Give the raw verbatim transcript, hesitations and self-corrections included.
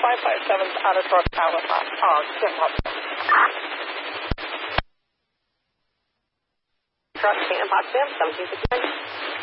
five five seven out of North Halifax. Uh, Kim Hudson. Truck, Stanton, Potsdam, seventeen sixty-nine.